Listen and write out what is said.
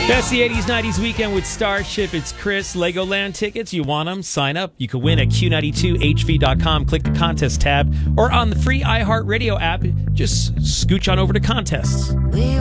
That's the 80s, 90s weekend with Starship. It's Chris. Legoland tickets. You want them? Sign up. You can win at Q92HV.com. Click the contest tab or on the free iHeartRadio app. Just scooch on over to contests.